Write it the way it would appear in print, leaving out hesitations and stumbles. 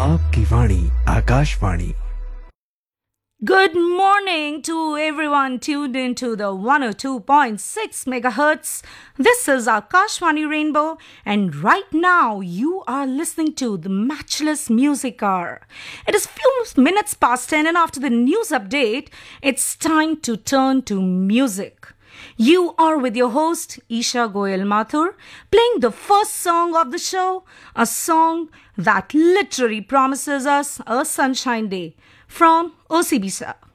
आपकी वाणी Akashvani. Good morning to everyone tuned into the 102.6 megahertz. This is Akashvani Rainbow, and right now you are listening to the Matchless Music Hour. It is few minutes past 10, and after the news update, it's time to turn to music. You are with your host, Isha Goyal Mathur, playing the first song of the show, a song that literally promises us a sunshine day from OCB Sir.